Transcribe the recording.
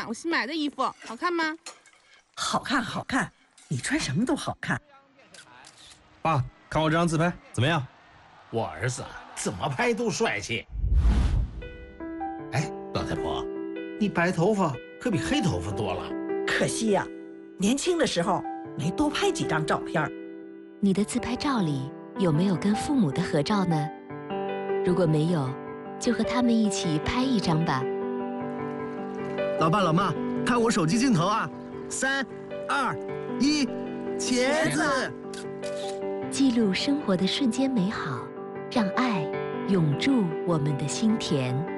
啊，我新买的衣服，好看吗？ 好看，好看，你穿什么都好看。 爸，看我这张自拍怎么样？ 我儿子怎么拍都帅气。哎，老太婆，你白头发可比黑头发多了。 可惜呀，年轻的时候没多拍几张照片。 你的自拍照里有没有跟父母的合照呢？如果没有，就和他们一起拍一张吧。 老爸老妈，看我手机镜头啊！3、2、1，茄子！ 记录生活的瞬间美好，让爱永驻我们的心田。